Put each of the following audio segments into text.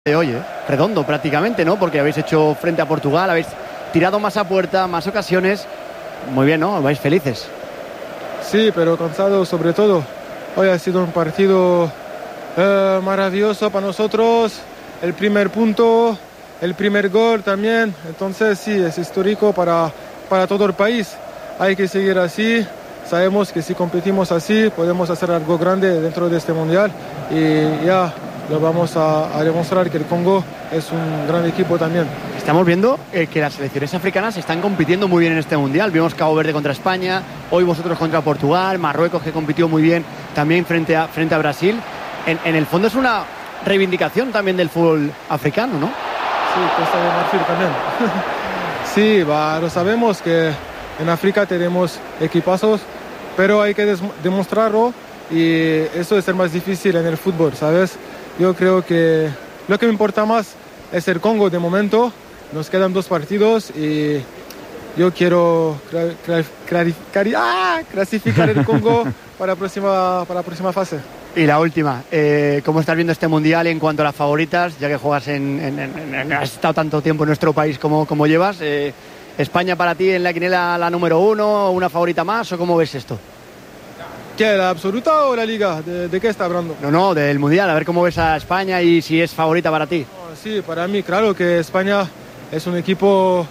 de hoy, redondo prácticamente, ¿no? Porque habéis hecho frente a Portugal, habéis tirado más a puerta, más ocasiones. Muy bien, ¿no? Vais felices. Sí, pero cansado sobre todo. Hoy ha sido un partido maravilloso para nosotros. El primer punto, el primer gol también. Entonces sí, es histórico para todo el país. Hay que seguir así. Sabemos que si competimos así podemos hacer algo grande dentro de este mundial. Y ya lo vamos a demostrar que el Congo es un gran equipo también. Estamos viendo que las selecciones africanas están compitiendo muy bien en este mundial. Vimos Cabo Verde contra España, hoy vosotros contra Portugal, Marruecos que compitió muy bien también frente a Brasil. En el fondo es una reivindicación también del fútbol africano, ¿no? Sí, Costa de Marfil también. Sí, lo sabemos que en África tenemos equipazos, pero hay que demostrarlo y eso es el más difícil en el fútbol, ¿sabes? Yo creo que lo que me importa más es el Congo de momento. Nos quedan 2 partidos y yo quiero clasificar el Congo para la próxima fase. Y la última, ¿cómo estás viendo este mundial en cuanto a las favoritas? Ya que juegas has estado tanto tiempo en nuestro país como llevas. ¿España para ti en la quiniela la número 1, una favorita más o cómo ves esto? ¿Qué, la absoluta o la liga? ¿De qué está hablando? No, del mundial, a ver cómo ves a España y si es favorita para ti. Sí, para mí, claro que España es un equipo,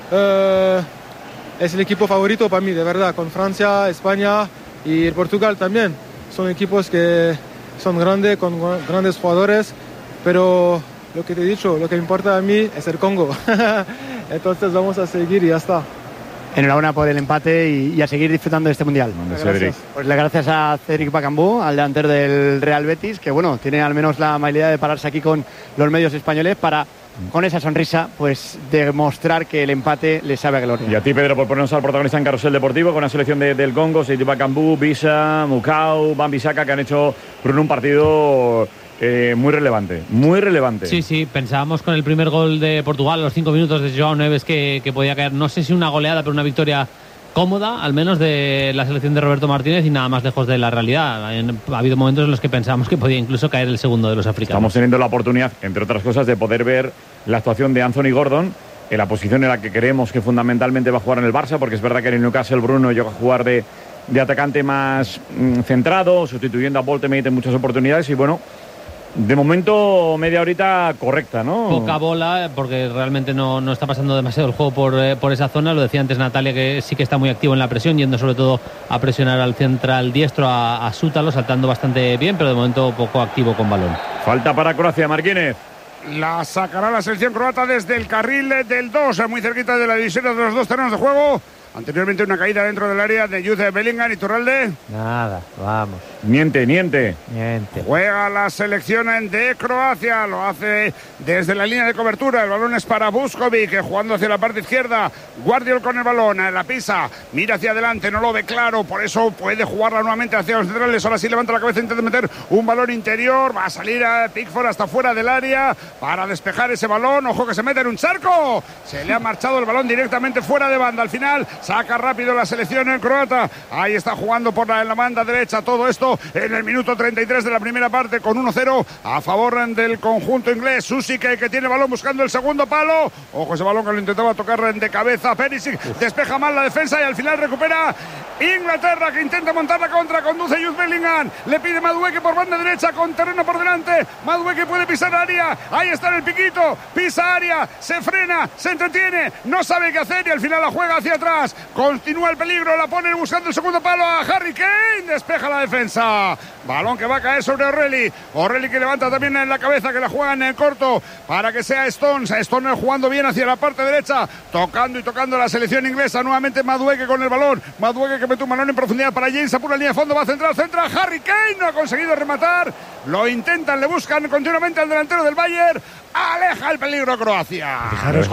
es el equipo favorito para mí, de verdad, con Francia, España y Portugal también. Son equipos que son grandes, con grandes jugadores, pero lo que te he dicho, lo que me importa a mí es el Congo. Entonces vamos a seguir y ya está. Enhorabuena por el empate y a seguir disfrutando de este mundial. Gracias. Pues gracias a Cédric Bakambu, al delantero del Real Betis, que bueno, tiene al menos la amabilidad de pararse aquí con los medios españoles para, con esa sonrisa, pues demostrar que el empate le sabe a gloria. Y a ti, Pedro, por ponernos al protagonista en Carrusel Deportivo con la selección del Congo, Cédric Bakambu, Bisa, Mukau, Wan-Bissaka, que han hecho un partido muy relevante. Sí, pensábamos con el primer gol de Portugal a los 5 minutos de João Neves que podía caer, no sé si una goleada, pero una victoria cómoda, al menos de la selección de Roberto Martínez y nada más lejos de la realidad. Ha habido momentos en los que pensábamos que podía incluso caer el segundo de los africanos. Estamos teniendo la oportunidad, entre otras cosas, de poder ver la actuación de Anthony Gordon en la posición en la que creemos que fundamentalmente va a jugar en el Barça, porque es verdad que en el Newcastle Bruno llega a jugar de atacante más centrado, sustituyendo a Boltemate en muchas oportunidades y bueno, de momento media horita correcta, ¿no? Poca bola, porque realmente no está pasando demasiado el juego por esa zona. Lo decía antes Natalia, que sí que está muy activo en la presión, yendo sobre todo a presionar al central diestro, a Sútalo, saltando bastante bien, pero de momento poco activo con balón. Falta para Croacia, Marquínez. La sacará la selección croata desde el carril del 2, muy cerquita de la división de los 2 terrenos de juego. Anteriormente una caída dentro del área de Jude Bellingham y Turralde. Nada, vamos. Niente. Juega la selección de Croacia, lo hace desde la línea de cobertura. El balón es para Vuskovic, jugando hacia la parte izquierda. Guardiol con el balón, la pisa, mira hacia adelante, no lo ve claro, por eso puede jugarla nuevamente hacia los centrales. Ahora sí levanta la cabeza, intenta meter un balón interior, va a salir a Pickford hasta fuera del área para despejar ese balón. Ojo que se mete en un charco, se le ha marchado el balón directamente fuera de banda. Al final saca rápido la selección croata. Ahí está jugando en la banda derecha. Todo esto en el minuto 33 de la primera parte con 1-0 a favor del conjunto inglés. Susic, que tiene balón buscando el segundo palo. Ojo ese balón que lo intentaba tocar de cabeza. Perisic despeja mal la defensa y al final recupera Inglaterra, que intenta montar la contra. Conduce Jude Bellingham. Le pide Madueke por banda derecha con terreno por delante. Madueke puede pisar área. Ahí está en el piquito. Pisa área. Se frena. Se entretiene. No sabe qué hacer y al final la juega hacia atrás. Continúa el peligro, la pone buscando el segundo palo a Harry Kane, despeja la defensa. Balón que va a caer sobre O'Reilly que levanta también en la cabeza, que la juega en el corto para que sea Stones jugando bien hacia la parte derecha, tocando la selección inglesa. Nuevamente Madueke con el balón, Madueke que mete un balón en profundidad para James, apura la línea de fondo, va a centra Harry Kane, no ha conseguido rematar, lo intentan, le buscan continuamente al delantero del Bayern, aleja el peligro Croacia. Fijaros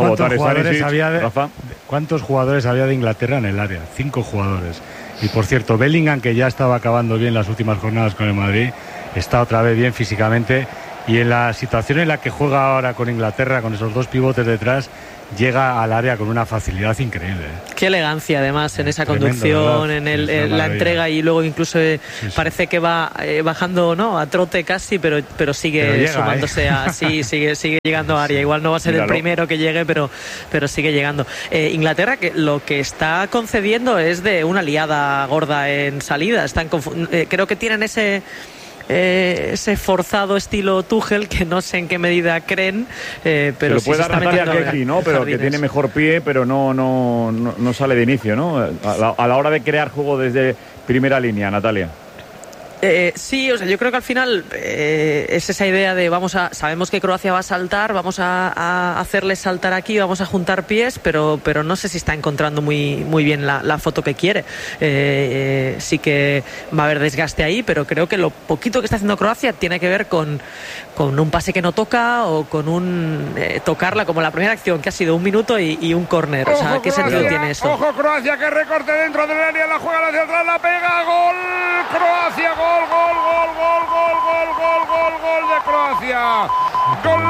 cuántos jugadores había de Inglaterra en el área, 5 jugadores. Y por cierto, Bellingham, que ya estaba acabando bien las últimas jornadas con el Madrid, está otra vez bien físicamente y en la situación en la que juega ahora con Inglaterra, con esos dos pivotes detrás, llega al área con una facilidad increíble. Qué elegancia además en esa Tremendo, conducción, ¿verdad? en la entrega, y luego incluso parece que va bajando, ¿no?, a trote casi, pero sigue llega, sumándose sigue llegando a área. Igual no va a ser el primero que llegue, pero sigue llegando. Inglaterra, que lo que está concediendo es de una liada gorda en salida. Creo que tienen ese forzado estilo Tuchel, que no sé en qué medida creen, pero lo puede dar Natalia Kekri, ¿no? Pero que tiene mejor pie, pero no sale de inicio, ¿no? A la hora de crear juego desde primera línea, Natalia. Sí, o sea, yo creo que al final es esa idea de sabemos que Croacia va a saltar, vamos a hacerles saltar aquí, vamos a juntar pies, pero no sé si está encontrando muy bien la foto que quiere. Sí que va a haber desgaste ahí, pero creo que lo poquito que está haciendo Croacia tiene que ver con un pase que no toca, o con un tocarla, como la primera acción, que ha sido 1 minuto y un córner. O sea, ¿qué sentido tiene eso? Ojo Croacia, que recorte dentro del área, la juega hacia atrás, la pega, gol Croacia, gol de Croacia. Gol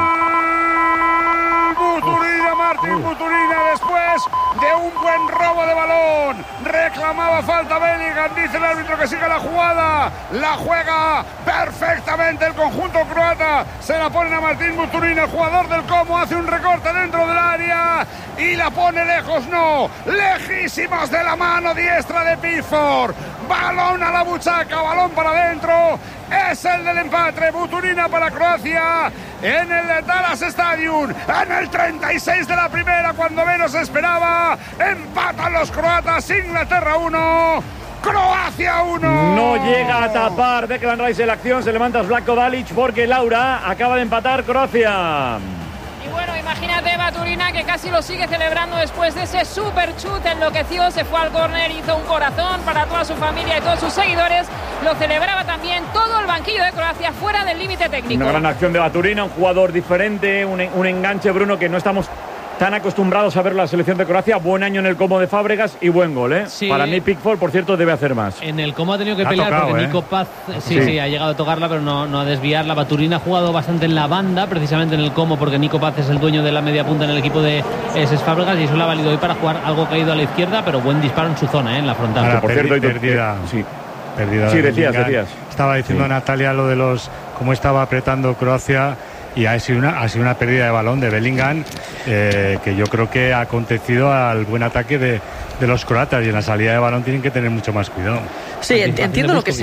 Buturina, Martín Buturina, después de un buen robo de balón. Reclamaba falta Bellingham, dice el árbitro que siga la jugada. La juega perfectamente el conjunto croata. Se la ponen a Martín Buturina, el jugador del Como, hace un recorte dentro del área y la pone lejos, lejísimos de la mano diestra de Pickford. Balón a la buchaca, balón para adentro. Es el del empate. Buturina para Croacia en el Dallas Stadium, en el 36 de la primera, cuando menos esperaba. Empatan los croatas. Inglaterra 1, Croacia 1. No llega a tapar Declan Rice la acción. Se levanta Zlatko Dalic, porque Laura acaba de empatar Croacia. Y bueno, imagínate Buturina, que casi lo sigue celebrando después de ese super chute. Enloqueció, se fue al córner, hizo un corazón para toda su familia y todos sus seguidores. Lo celebraba también todo el banquillo de Croacia, fuera del límite técnico. Una gran acción de Buturina, un jugador diferente, un enganche, Bruno, que no estamos tan acostumbrados a ver la selección de Croacia. Buen año en el Como de Fábregas y buen gol, ¿eh? Sí. Para mí Pickford, por cierto, debe hacer más. En el Como ha tenido que pelear tocado, porque Nico Paz sí, ha llegado a tocarla, pero no a desviarla. Buturina ha jugado bastante en la banda, precisamente en el Como, porque Nico Paz es el dueño de la media punta en el equipo de SS Fábregas, y eso le ha valido hoy para jugar algo caído a la izquierda, pero buen disparo en su zona, en la frontal. Ahora, por cierto, perdida. Sí, decías. Estaba diciendo Natalia lo de cómo estaba apretando Croacia, y ha sido una pérdida de balón de Bellingham, que yo creo que ha acontecido al buen ataque de los croatas, y en la salida de balón tienen que tener mucho más cuidado. Sí, entiendo lo que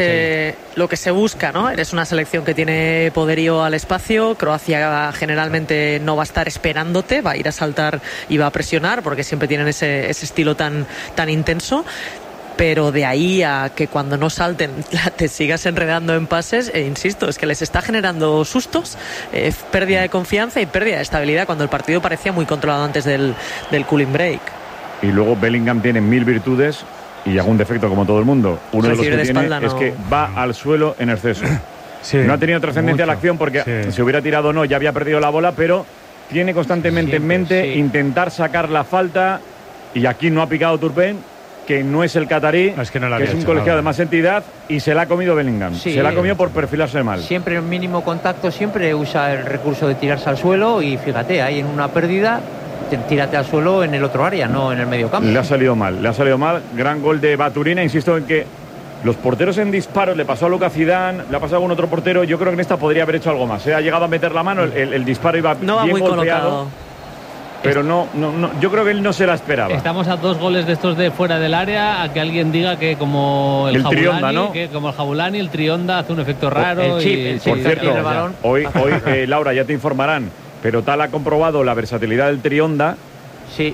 se busca, ¿no? Eres una selección que tiene poderío al espacio. Croacia generalmente no va a estar esperándote, va a ir a saltar y va a presionar, porque siempre tienen ese estilo tan intenso. Pero de ahí a que cuando no salten te sigas enredando en pases, insisto, es que les está generando sustos, pérdida de confianza y pérdida de estabilidad, cuando el partido parecía muy controlado antes del cooling break. Y luego Bellingham tiene 1000 virtudes y algún defecto, como todo el mundo. Uno de los que tiene es que va al suelo en exceso. Sí, no ha tenido trascendencia la acción, porque si hubiera tirado ya había perdido la bola, pero tiene constantemente en mente intentar sacar la falta, y aquí no ha picado Turpin, que no es el catarí, que es un colegiado de más entidad, y se la ha comido Bellingham. Sí, se la ha comido por perfilarse mal. Siempre en mínimo contacto, siempre usa el recurso de tirarse al suelo, y fíjate, ahí en una pérdida, tírate al suelo en el otro área, no en el medio campo. Le ha salido mal. Gran gol de Buturina. Insisto en que los porteros en disparos, le pasó a Lucas Zidane, le ha pasado a algún otro portero. Yo creo que en esta podría haber hecho algo más. Ha llegado a meter la mano, el disparo iba no va bien muy golpeado. Colocado. Pero no, yo creo que él no se la esperaba. Estamos a 2 goles de estos de fuera del área, a que alguien diga que como el Jabulani, Trionda, ¿no? Que como el Jabulani, el Trionda hace un efecto raro. El chip, por cierto, hoy Laura, ya te informarán, pero tal ha comprobado la versatilidad del Trionda. Sí.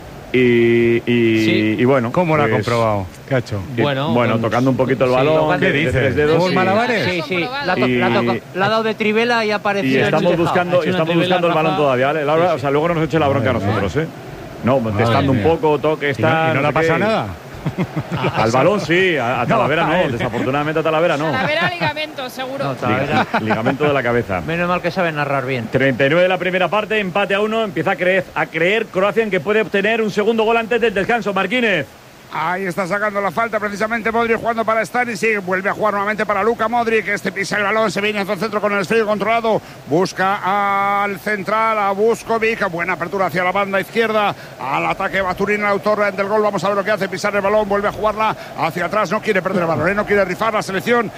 Y bueno. ¿Cómo lo ha comprobado? ¿Qué ha hecho? Bueno, tocando un poquito el balón. ¿Qué dices? ¿Con malabares? Sí. La ha dado de trivela y ha aparecido. Y estamos buscando el balón todavía, ¿vale, Laura? O sea, luego no nos eche la bronca a nosotros, ¿eh? No, testando un poco, toque está. ¿Y no le ha pasado nada? Al balón sí, a Talavera no, desafortunadamente a Talavera no. Talavera ligamento, seguro. Ligamento de la cabeza. Menos mal que sabe narrar bien. 39 de la primera parte, empate a 1, empieza a creer Croacia en que puede obtener un segundo gol antes del descanso. Marquínez. Ahí está sacando la falta precisamente Modric, jugando para Stanisic, vuelve a jugar nuevamente para Luka Modric, este pisa el balón, se viene hacia el centro con el esférico controlado, busca al central, a Vuskovic, buena apertura hacia la banda izquierda, al ataque Baturin, el autor del gol, vamos a ver lo que hace, pisar el balón, vuelve a jugarla hacia atrás, no quiere perder el balón, no quiere rifar la selección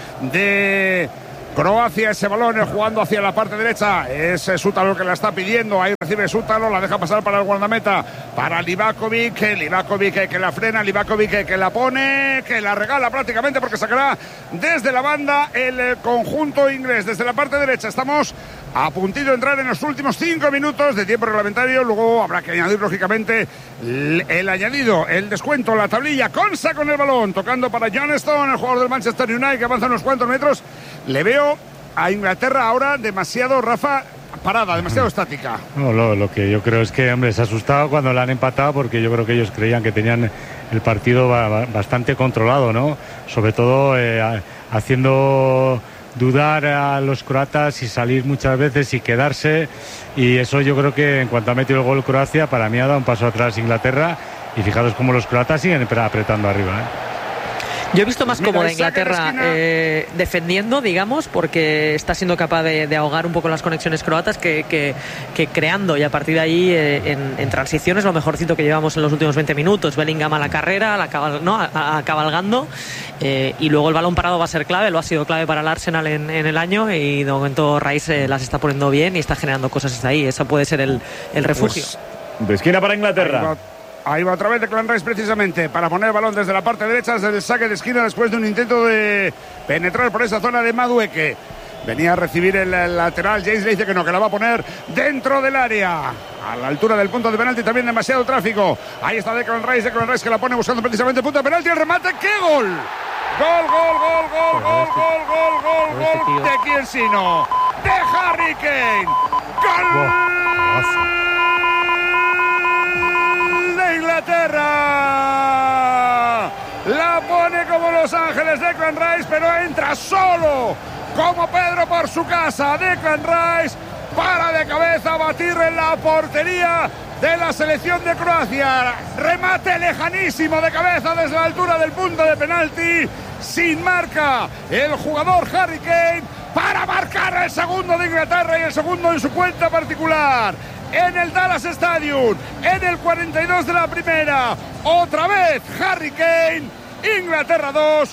de Croacia, ese balón jugando hacia la parte derecha, es Sútalo que la está pidiendo, ahí recibe Sútalo, la deja pasar para el guardameta, para Livakovic que la frena, Livakovic que la pone, que la regala prácticamente porque sacará desde la banda el conjunto inglés, desde la parte derecha. Estamos a puntito de entrar en los últimos 5 minutos de tiempo reglamentario, luego habrá que añadir lógicamente el añadido, el descuento, la tablilla. Konsa con el balón, tocando para John Stone, el jugador del Manchester United que avanza unos cuantos metros. Le veo a Inglaterra ahora demasiado, Rafa, parada, demasiado estática. No, lo que yo creo es que, hombre, se ha asustado cuando la han empatado, porque yo creo que ellos creían que tenían el partido bastante controlado, ¿no? Sobre todo haciendo dudar a los croatas y salir muchas veces y quedarse, y eso yo creo que en cuanto ha metido el gol Croacia, para mí ha dado un paso atrás Inglaterra, y fijaros cómo los croatas siguen apretando arriba, Yo he visto más cómoda Inglaterra defendiendo, digamos, porque está siendo capaz de ahogar un poco las conexiones croatas que creando, y a partir de ahí en transiciones lo mejorcito que llevamos en los últimos 20 minutos. Bellingham a la carrera, cabalgando, y luego el balón parado va a ser clave, lo ha sido clave para el Arsenal en el año, y de momento Rice las está poniendo bien y está generando cosas hasta ahí. Eso puede ser el refugio. Pues, de esquina para Inglaterra. Ahí va otra vez Declan Rice precisamente para poner el balón desde la parte derecha, desde el saque de esquina, después de un intento de penetrar por esa zona de Madueke. Venía a recibir el lateral, James le dice que no, que la va a poner dentro del área, a la altura del punto de penalti, también demasiado tráfico. Ahí está Declan Rice que la pone buscando precisamente el punto de penalti, el remate, ¡qué gol! Gol de quién sino, de Harry Kane. ¡Gol! Inglaterra la pone como Los Ángeles Declan Rice, pero entra solo como Pedro por su casa. Declan Rice para de cabeza a batir en la portería de la selección de Croacia. Remate lejanísimo de cabeza desde la altura del punto de penalti, sin marca el jugador Harry Kane para marcar el segundo de Inglaterra y el segundo en su cuenta particular. En el Dallas Stadium, en el 42 de la primera, otra vez Harry Kane, Inglaterra 2,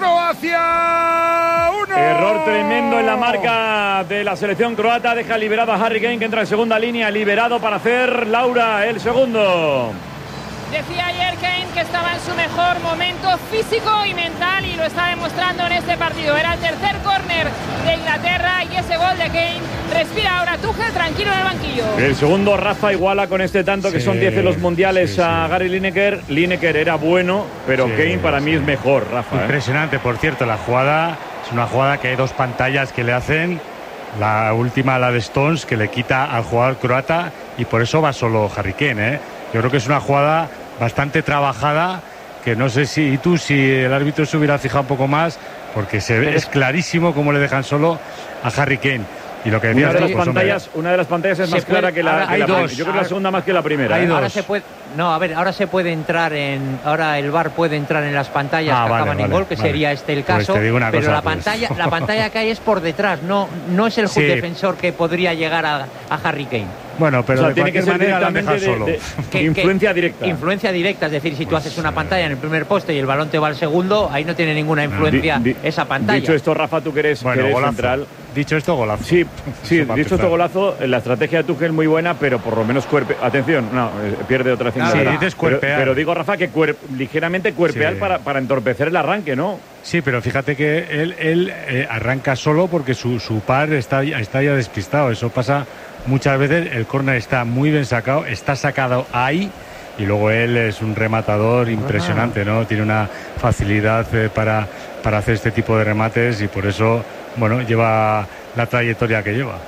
Croacia 1. Error tremendo en la marca de la selección croata, deja liberado a Harry Kane, que entra en segunda línea, liberado para hacer Laura el segundo. Decía ayer Kane que estaba en su mejor momento físico y mental, y lo está demostrando en este partido. Era el tercer córner de Inglaterra y ese gol de Kane. Respira ahora Tuchel tranquilo en el banquillo. El segundo, Rafa, iguala con este tanto, que son 10 en los mundiales a Gary Lineker. Lineker era bueno, pero Kane para mí es mejor, Rafa. Impresionante, por cierto, la jugada es una jugada que hay dos pantallas que le hacen. La última, la de Stones, que le quita al jugador croata, y por eso va solo Harry Kane, Yo creo que es una jugada bastante trabajada, que no sé si el árbitro se hubiera fijado un poco más, porque es clarísimo cómo le dejan solo a Harry Kane. Y lo que decías, una de las pantallas es más clara que la primera. Yo creo que la segunda más que la primera. Ahora se puede entrar ahora el VAR puede entrar en las pantallas que acaban en gol, que sería el caso, pues pero la pantalla que hay es por detrás, no es el defensor que podría llegar a Harry Kane. Bueno, pero de tiene que ser manera la dejan solo. Influencia directa. Influencia directa, es decir, si tú haces una pantalla en el primer poste y el balón te va al segundo, ahí no tiene ninguna influencia esa pantalla. Dicho esto, Rafa, tú que eres central. Dicho esto, golazo. Sí, dicho esto, golazo. La estrategia de Tuchel muy buena, pero por lo menos atención, pierde otra vez. Sí, dices cuerpear. Pero digo, Rafa, que ligeramente cuerpear para entorpecer el arranque, ¿no? Sí, pero fíjate que él arranca solo porque su par está ya despistado. Eso pasa muchas veces. El córner está muy bien sacado, está sacado ahí, y luego él es un rematador impresionante, ¿no? Tiene una facilidad para hacer este tipo de remates, y por eso, lleva la trayectoria que lleva.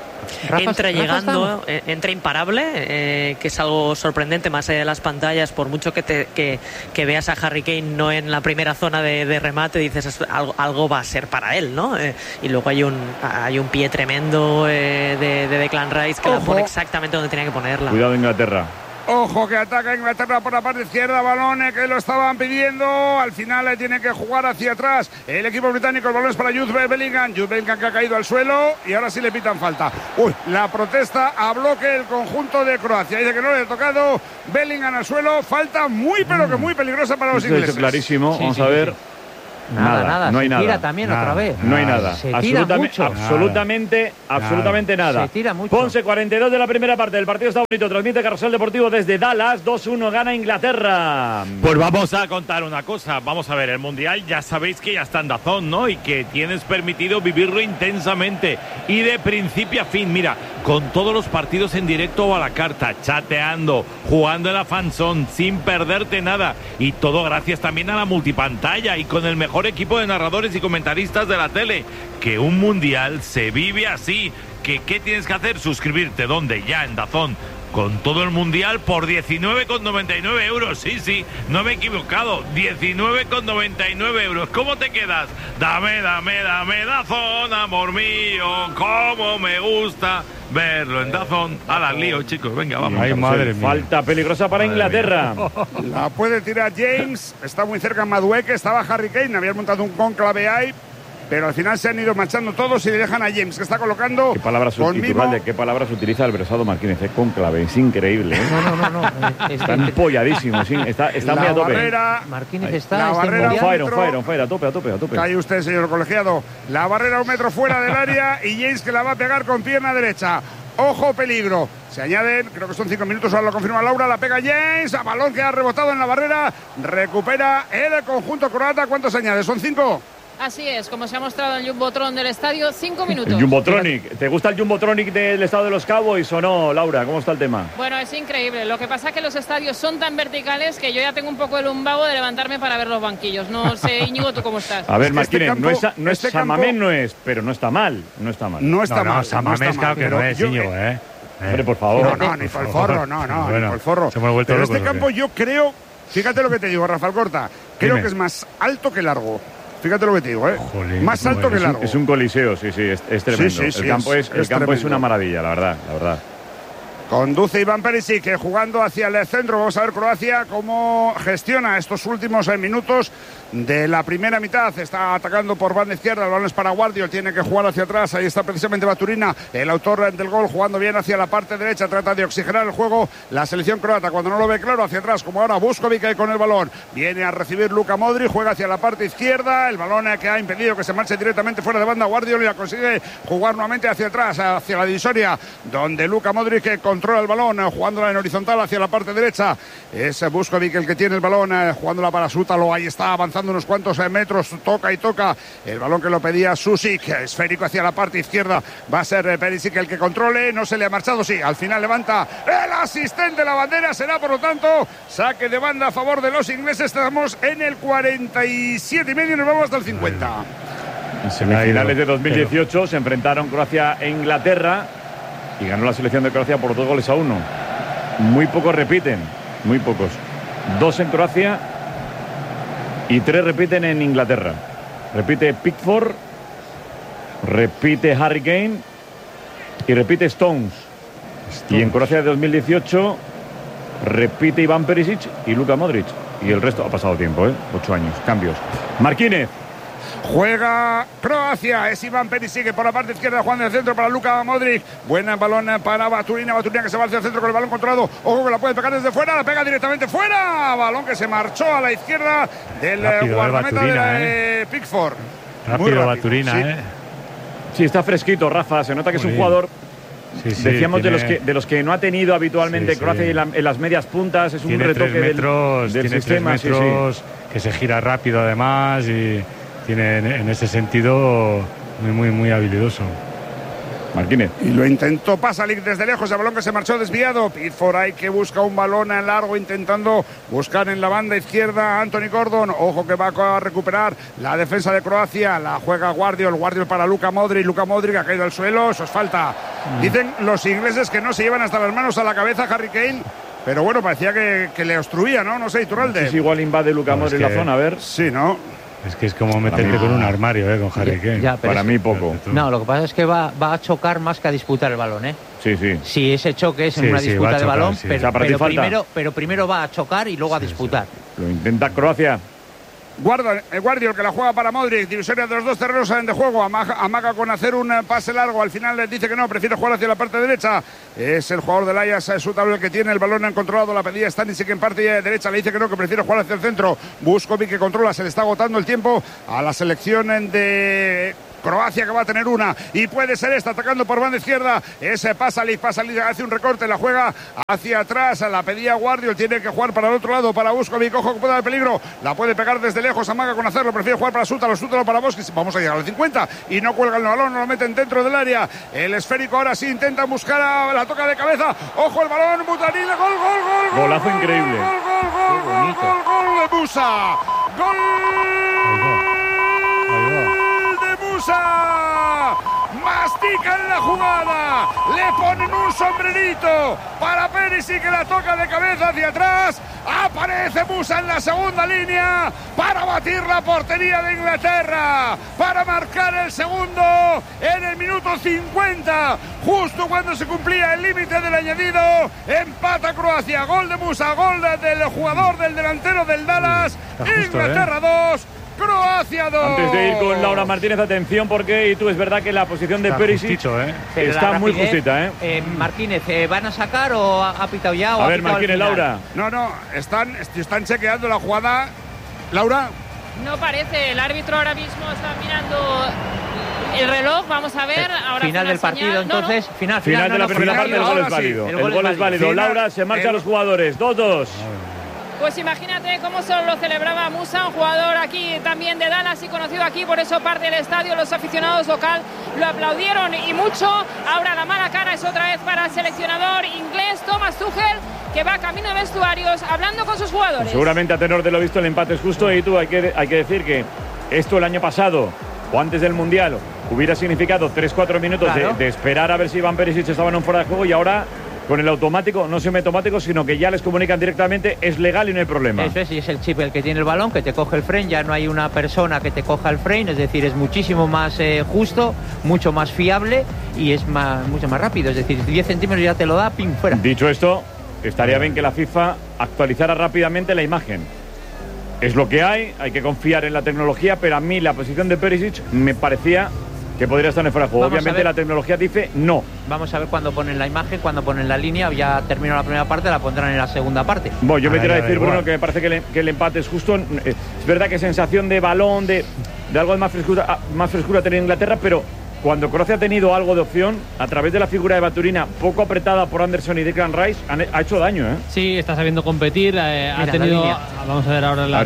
Entra imparable, que es algo sorprendente más allá de las pantallas. Por mucho que veas a Harry Kane no en la primera zona de remate, dices algo va a ser para él, ¿no? Y luego hay un pie tremendo de Declan Rice que la pone exactamente donde tenía que ponerla. Cuidado Inglaterra. Ojo que ataca Inglaterra por la parte izquierda, balón que lo estaban pidiendo, al final tiene que jugar hacia atrás el equipo británico, el balón es para Jude Bellingham que ha caído al suelo y ahora sí le pitan falta. La protesta a bloque del conjunto de Croacia, dice que no le ha tocado Bellingham al suelo, falta muy pero que muy peligrosa para los ingleses. Clarísimo, vamos a ver. Nada, no hay se nada. tira también otra vez. No hay nada. Se tira mucho. Absolutamente nada. Se tira mucho. Ponce, 42 de la primera parte. El partido está bonito. Transmite Carrusel Deportivo desde Dallas. 2-1 gana Inglaterra. Pues vamos a contar una cosa. Vamos a ver, el Mundial ya sabéis que ya está en DAZN, ¿no? Y que tienes permitido vivirlo intensamente. Y de principio a fin, mira, con todos los partidos en directo o a la carta, chateando, jugando en la fanzone, sin perderte nada. Y todo gracias también a la multipantalla y con el mejor equipo de narradores y comentaristas de la tele. Que un mundial se vive así. ¿Qué tienes que hacer? Suscribirte. ¿Dónde? Ya en DAZN. Con todo el mundial por 19,99 euros. Sí, no me he equivocado. 19,99 euros. ¿Cómo te quedas? Dame DAZN, amor mío. Cómo me gusta verlo en DAZN. A la lío, chicos. Venga, vamos. Ay, madre mía. Falta peligrosa para Inglaterra. La puede tirar James. Está muy cerca Madueke. Estaba Harry Kane. Habían montado un cónclave ahí. Pero al final se han ido marchando todos y le dejan a James, que está colocando. ¿Qué palabras utiliza el Bresado Martínez? Cónclave, es increíble. No. Está empolladísimo, sí, está muy a tope. Martínez está. La barrera on fire, a tope. Cae usted, señor colegiado. La barrera 1 metro fuera del área y James que la va a pegar con pierna derecha. Ojo, peligro. Se añaden, creo que son 5 minutos, ahora lo confirma Laura, la pega James, a balón que ha rebotado en la barrera, recupera el conjunto croata. ¿Cuántos añade? ¿Son 5? Así es, como se ha mostrado el Jumbotron del estadio, 5 minutos. El Jumbotronic. ¿Te gusta el Jumbotronic del estado de los Cowboys o no, Laura? ¿Cómo está el tema? Bueno, es increíble. Lo que pasa es que los estadios son tan verticales que yo ya tengo un poco el lumbago de levantarme para ver los banquillos. No sé, Íñigo, ¿tú cómo estás? A ver, Martínez, Samamés no es, pero no está mal. No está mal. Samamés claro que no es, Íñigo, Hombre, por favor. No, ni por el forro, ni por el forro. Pero este campo yo creo, fíjate lo que te digo, Rafael Corta, creo que es más alto que largo. Fíjate lo que te digo, Jolín, más alto que largo. Es un coliseo, sí, es tremendo. Sí, el campo es una maravilla, la verdad. Conduce Iván Perisic, que jugando hacia el centro. Vamos a ver Croacia cómo gestiona estos últimos minutos de la primera mitad. Está atacando por banda izquierda, el balón es para Guardiol, tiene que jugar hacia atrás. Ahí está precisamente Baturina, el autor del gol, jugando bien hacia la parte derecha. Trata de oxigenar el juego la selección croata. Cuando no lo ve claro, hacia atrás, como ahora Vuskovic con el balón. Viene a recibir Luka Modric, juega hacia la parte izquierda. El balón que ha impedido que se marche directamente fuera de banda Guardiol y la consigue jugar nuevamente hacia atrás, hacia la divisoria, donde Luka Modric controla el balón, jugándola en horizontal hacia la parte derecha. Es Vuskovic el que tiene el balón, jugándola para Sútalo. Ahí está avanzando unos cuantos metros, toca el balón que lo pedía Susic, esférico hacia la parte izquierda. Va a ser Perisic el que controle, no se le ha marchado, sí, al final levanta el asistente, la bandera será por lo tanto saque de banda a favor de los ingleses. Estamos en el 47 y medio, nos vamos hasta el 50. En semifinales de 2018 se enfrentaron Croacia e Inglaterra y ganó la selección de Croacia por 2-1. Muy pocos repiten, muy pocos. 2 en Croacia y 3 repiten en Inglaterra. Repite Pickford, repite Harry Kane y repite Stones. Y en Croacia de 2018 repite Iván Perisic y Luka Modric. Y el resto ha pasado tiempo, 8 años. Cambios. Marquínez. Juega Croacia, es Iván Perisic por la parte izquierda, jugando en el centro para Luka Modric. Buena balón para Baturina que se va hacia el centro con el balón controlado. Ojo que la puede pegar desde fuera, la pega directamente fuera. Balón que se marchó a la izquierda del guardameta de Pickford. Rápido Baturina, sí. Sí, está fresquito, Rafa. Se nota que es un jugador. Decíamos tiene... de los que no ha tenido habitualmente Croacia en las medias puntas. Es un retoque del sistema. 3 metros, que se gira rápido además y tiene en ese sentido muy habilidoso. Marquínez. Y lo intentó Pasalic desde lejos, el balón que se marchó desviado. Pickford ahí que busca un balón largo, intentando buscar en la banda izquierda Anthony Gordon. Ojo que va a recuperar la defensa de Croacia. La juega Guardiol para Luka Modric. Luka Modric ha caído al suelo, eso es falta. Dicen los ingleses que no se llevan hasta las manos a la cabeza Harry Kane. Pero bueno, parecía que le obstruía, ¿no? No sé, Iturralde. Sí, igual invade Luka Modric la zona, a ver. Sí, ¿no? Es que es como meterte con un armario, con Harry Kane. Para mí poco. No, lo que pasa es que va a chocar más que a disputar el balón, ¿eh? Sí, sí. Si ese choque es en una disputa de balón, sí. pero primero va a chocar y luego a disputar. Lo intenta Croacia. Guardiol que la juega para Modric, divisoria de los dos terrenos de juego, amaga con hacer un pase largo, al final les dice que no, prefiere jugar hacia la parte derecha, es el jugador del Ajax, es Sutabel el que tiene el balón controlado, la pedía Stanisic que en parte derecha le dice que no, que prefiere jugar hacia el centro, Vuskovic que controla, se le está agotando el tiempo a la selección de Croacia, que va a tener una y puede ser esta, atacando por banda izquierda, ese Pasalic hace un recorte, la juega hacia atrás, la pedía Guardiol, tiene que jugar para el otro lado, para Vuskovic, ojo que puede haber peligro, la puede pegar desde lejos, amaga con hacerlo, prefiere jugar para Sútalo para Boskis, vamos a llegar al 50 y no cuelga el balón, no lo meten dentro del área, el esférico ahora sí intenta buscar a la toca de cabeza, ojo el balón, Butanil, gol, golazo increíble, gol de Musa, gol mastica en la jugada, le ponen un sombrerito para Perisic que la toca de cabeza hacia atrás, aparece Musa en la segunda línea para batir la portería de Inglaterra, para marcar el segundo en el minuto 50, justo cuando se cumplía el límite del añadido, empata Croacia, gol de Musa, gol del jugador del delantero del Dallas, Inglaterra 2, Croacia 2. Antes de ir con Laura Martínez, atención porque tú es verdad que la posición de Perisic está muy justita, Martínez, ¿van a sacar o ha pitado ya? A ver, Martínez, Laura. No, están chequeando la jugada. Laura. No parece, el árbitro ahora mismo está mirando el reloj, vamos a ver. Ahora final del partido, entonces. Final de la primera parte, el gol es válido. El gol es válido. Laura, se marcan los jugadores, 2-2. Pues imagínate cómo se lo celebraba Musa, un jugador aquí también de Dallas y conocido aquí, por eso parte del estadio, los aficionados local lo aplaudieron y mucho. Ahora la mala cara es otra vez para el seleccionador inglés Thomas Tuchel, que va camino de vestuarios hablando con sus jugadores. Pues seguramente a tenor de lo visto el empate es justo y tú hay que decir que esto el año pasado o antes del Mundial hubiera significado 3-4 minutos de esperar a ver si Iván Perisic estaban en fuera de juego y ahora con el automático, no semiautomático, sino que ya les comunican directamente, es legal y no hay problema. Eso es, y es el chip el que tiene el balón, que te coge el frame, ya no hay una persona que te coja el frame, es decir, es muchísimo más justo, mucho más fiable y es mucho más rápido, es decir, 10 centímetros ya te lo da, pim, fuera. Dicho esto, estaría bien que la FIFA actualizara rápidamente la imagen. Es lo que hay que confiar en la tecnología, pero a mí la posición de Perisic me parecía que podría estar en fuera de juego. Obviamente la tecnología dice no. Vamos a ver cuando ponen la imagen, cuando ponen la línea, ya terminó la primera parte, la pondrán en la segunda parte. Bueno, yo me quiero decir, Bruno, que me parece que el empate es justo. Es verdad que sensación de balón, de algo de más frescura tenía Inglaterra, pero cuando Croacia ha tenido algo de opción, a través de la figura de Baturina, poco apretada por Anderson y Declan Rice, ha hecho daño, ¿eh? Sí, está sabiendo competir, ha tenido... Vamos a ver ahora la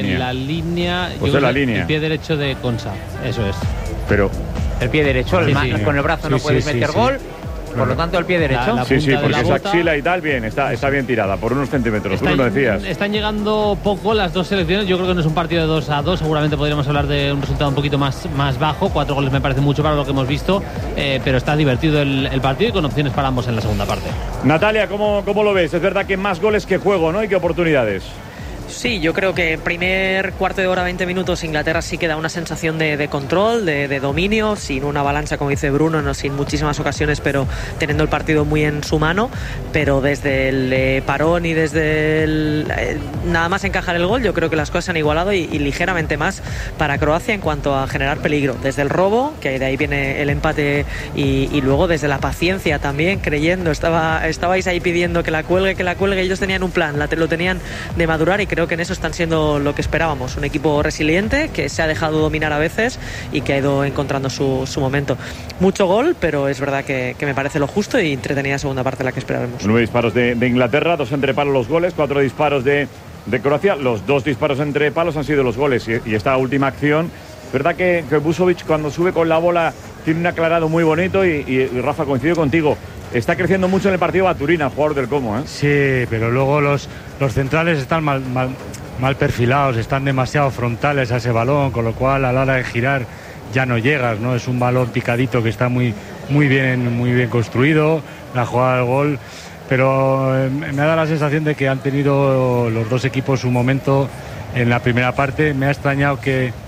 línea. Pues es la línea. El pie derecho de Konsa, eso es. Pero... El pie derecho, con el brazo no puedes meter gol. Por lo tanto, el pie derecho. Porque esa axila y tal, bien, está bien tirada, por unos centímetros. Tú lo decías. Están llegando poco las dos selecciones. Yo creo que no es un partido de 2-2. Seguramente podríamos hablar de un resultado un poquito más bajo. 4 goles me parece mucho para lo que hemos visto. Pero está divertido el partido y con opciones para ambos en la segunda parte. Natalia, ¿cómo lo ves? Es verdad que más goles que juego, ¿no? Y que oportunidades. Sí, yo creo que primer cuarto de hora, 20 minutos, Inglaterra sí que da una sensación de control, de dominio, sin una avalancha, como dice Bruno, no sin muchísimas ocasiones, pero teniendo el partido muy en su mano. Pero desde el parón y desde nada más encajar el gol, yo creo que las cosas se han igualado y ligeramente más para Croacia en cuanto a generar peligro. Desde el robo, que de ahí viene el empate, y luego desde la paciencia también, creyendo. Estabais ahí pidiendo que la cuelgue, ellos tenían un plan, lo tenían de madurar y creo que en eso están siendo lo que esperábamos, un equipo resiliente que se ha dejado dominar a veces y que ha ido encontrando su momento. Mucho gol, pero es verdad que me parece lo justo y entretenida segunda parte la que esperábamos. 9 disparos de Inglaterra, 2 entre palos los goles, 4 disparos de Croacia, los 2 disparos entre palos han sido los goles y esta última acción, verdad que Vuskovic cuando sube con la bola tiene un aclarado muy bonito y Rafa, coincido contigo. Está creciendo mucho en el partido Baturina, jugador del Como, ¿eh? Sí, pero luego los centrales están mal perfilados, están demasiado frontales a ese balón, con lo cual a la hora de girar ya no llegas, ¿no? Es un balón picadito que está muy bien construido, la jugada del gol, pero me da la sensación de que han tenido los dos equipos un momento en la primera parte. Me ha extrañado que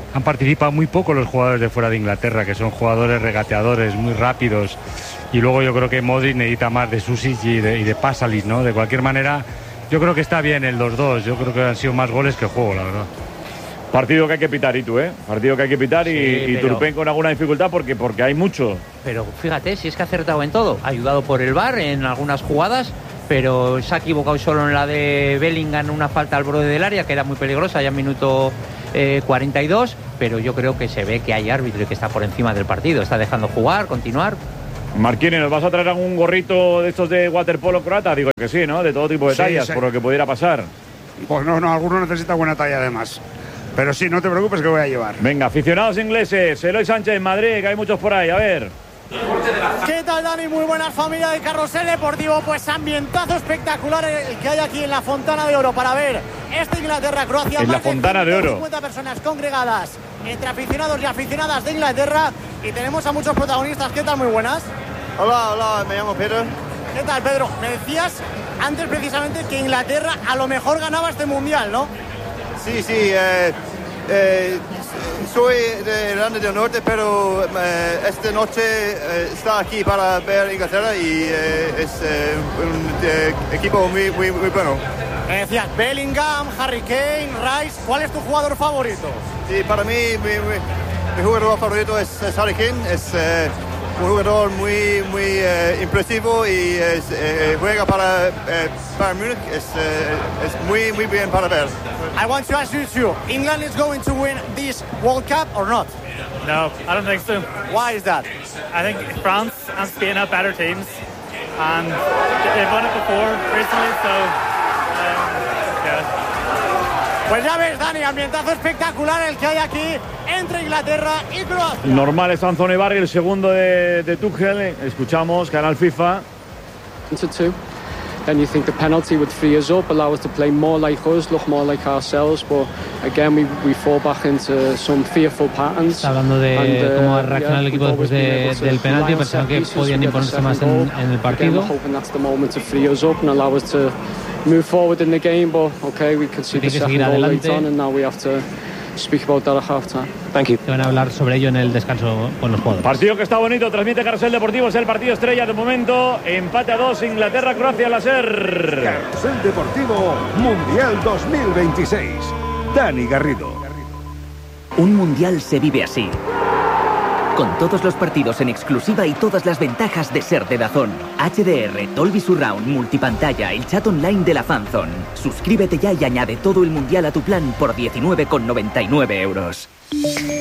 han participado muy poco los jugadores de fuera de Inglaterra, que son jugadores regateadores, muy rápidos. Y luego yo creo que Modric necesita más de Susic y de Pasalic, ¿no? De cualquier manera, yo creo que está bien el 2-2. Yo creo que han sido más goles que juego, la verdad. Partido que hay que pitar, Partido que hay que pitar y pero... Turpin con alguna dificultad porque hay mucho. Pero fíjate, si es que ha acertado en todo. Ayudado por el VAR en algunas jugadas, pero se ha equivocado solo en la de Bellingham, una falta al borde del área que era muy peligrosa, ya en minuto 42. Pero yo creo que se ve que hay árbitro y que está por encima del partido. Está dejando jugar, continuar. Marquini, ¿nos vas a traer algún gorrito de estos de waterpolo croata? Digo que sí, ¿no? De todo tipo de tallas, por lo que pudiera pasar. Pues no, alguno necesita buena talla además. Pero sí, no te preocupes que voy a llevar. Venga, aficionados ingleses, Eloy Sánchez en Madrid, que hay muchos por ahí, a ver. ¿Qué tal, Dani? Muy buenas, familia de Carrusel Deportivo. Pues ambientazo espectacular el que hay aquí en la Fontana de Oro para ver esta Inglaterra-Croacia. En la Fontana de Oro. 50 personas congregadas entre aficionados y aficionadas de Inglaterra. Y tenemos a muchos protagonistas. ¿Qué tal? Muy buenas. Hola, me llamo Pedro. ¿Qué tal, Pedro? Me decías antes precisamente que Inglaterra a lo mejor ganaba este Mundial, ¿no? Sí, soy de Irlanda del Norte, pero esta noche está aquí para ver Inglaterra y es un equipo muy bueno. Me decías Bellingham, Harry Kane, Rice, ¿cuál es tu jugador favorito? Sí, para mí mi jugador favorito es Harry Kane, es un jugador muy impresivo y juega para Bayern Múnich, es muy bien para ver. I want to ask you, England is going to win this World Cup or not? No, I don't think so. Why is that? I think France and Spain have better teams, and they've won it before recently, so yeah. Pues ya ves, Dani, ambientazo espectacular el que hay aquí entre Inglaterra y Croacia. Normal es Anthony Barry, el segundo de Tuchel. Escuchamos, Canal FIFA. Then you think the penalty would free us up, allow us to play more like us, look more like ourselves, but again we fall back into some fearful patterns. Está hablando de cómo ha reaccionado el equipo después del penalti, pensaban que podían imponerse más en el partido. Hoping that's the moment to free us up and allow us to move forward in the game, but okay, we could see the second goal later on and now we have to speak about that at half-time. Thank you. Que van a hablar sobre ello en el descanso con los jugadores. Partido que está bonito, transmite Carrusel Deportivo, es el partido estrella de momento. Empate a 2, Inglaterra-Croacia, la SER. Carrusel Deportivo, Mundial 2026. Dani Garrido. Un mundial se vive así. Con todos los partidos en exclusiva y todas las ventajas de ser de DAZN. HDR, Dolby Surround, multipantalla, el chat online de la Fanzone. Suscríbete ya y añade todo el mundial a tu plan por 19,99 €.